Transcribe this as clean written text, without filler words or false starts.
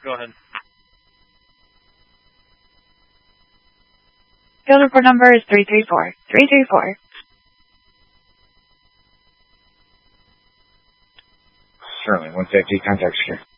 Go ahead. Field report number is 334. 334. Certainly. 150, contact secure.